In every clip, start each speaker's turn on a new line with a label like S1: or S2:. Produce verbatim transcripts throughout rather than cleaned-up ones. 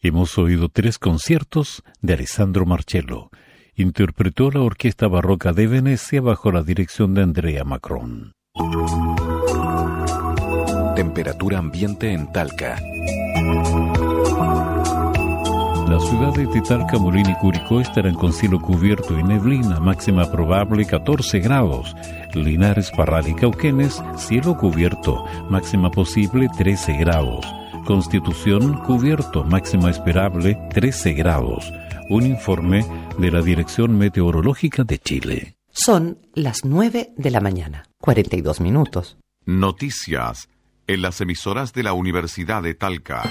S1: Hemos oído tres conciertos de Alessandro Marcello. Interpretó la Orquesta Barroca de Venecia bajo la dirección de Andrea Macron.
S2: Temperatura ambiente en Talca.
S1: Las ciudades de Talca, Molina y Curicó estarán con cielo cubierto y neblina, máxima probable catorce grados. Linares, Parral y Cauquenes, cielo cubierto, máxima posible trece grados. Constitución, cubierto, máxima esperable trece grados. Un informe de la Dirección Meteorológica de Chile.
S3: Son las nueve de la mañana, cuarenta y dos minutos.
S2: Noticias en las emisoras de la Universidad de Talca.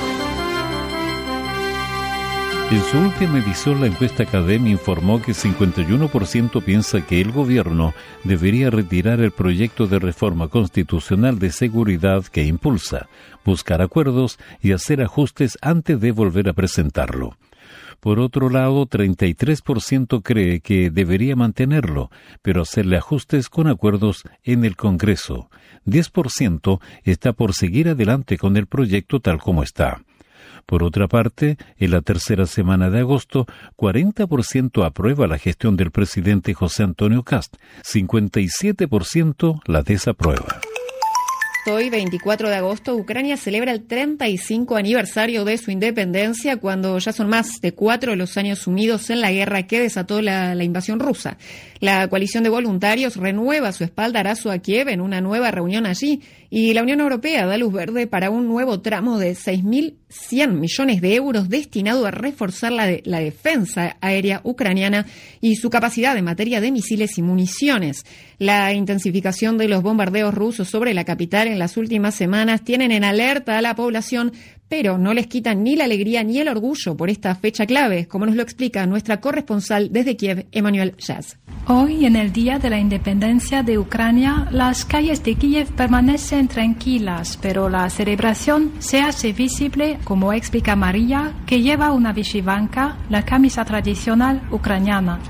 S1: En su última edición, la encuesta Academia informó que cincuenta y uno por ciento piensa que el gobierno debería retirar el proyecto de reforma constitucional de seguridad que impulsa, buscar acuerdos y hacer ajustes antes de volver a presentarlo. Por otro lado, treinta y tres por ciento cree que debería mantenerlo, pero hacerle ajustes con acuerdos en el Congreso. diez por ciento está por seguir adelante con el proyecto tal como está. Por otra parte, en la tercera semana de agosto, cuarenta por ciento aprueba la gestión del presidente José Antonio Kast, cincuenta y siete por ciento la desaprueba.
S4: Hoy, veinticuatro de agosto, Ucrania celebra el treinta y cinco aniversario de su independencia, cuando ya son más de cuatro los años sumidos en la guerra que desató la, la invasión rusa. La coalición de voluntarios renueva su espaldarazo a Kiev en una nueva reunión allí, y la Unión Europea da luz verde para un nuevo tramo de seis mil cien millones de euros destinado a reforzar la, de, la defensa aérea ucraniana y su capacidad en materia de misiles y municiones. La intensificación de los bombardeos rusos sobre la capital en las últimas semanas tienen en alerta a la población, pero no les quitan ni la alegría ni el orgullo por esta fecha clave, como nos lo explica nuestra corresponsal desde Kiev, Emanuel Jazz.
S5: Hoy, en el Día de la Independencia de Ucrania, las calles de Kiev permanecen tranquilas, pero la celebración se hace visible, como explica María, que lleva una vishivanka, la camisa tradicional ucraniana.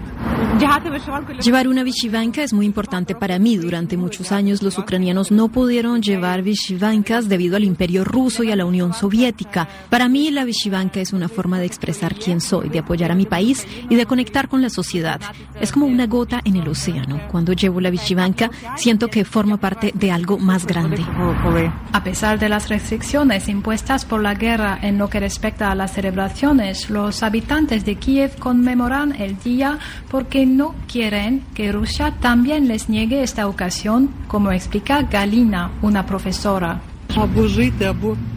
S6: Llevar una vishivanka es muy importante para mí. Durante muchos años los ucranianos no pudieron llevar vishivankas debido al Imperio Ruso y a la Unión Soviética. Para mí la vishivanka es una forma de expresar quién soy, de apoyar a mi país y de conectar con la sociedad. Es como una gota en el océano. Cuando llevo la vishivanka siento que forma parte de algo más grande.
S5: A pesar de las restricciones impuestas por la guerra en lo que respecta a las celebraciones, los habitantes de Kiev conmemoran el día porque no quieren que Rusia también les niegue esta ocasión, como explica Galina, una profesora.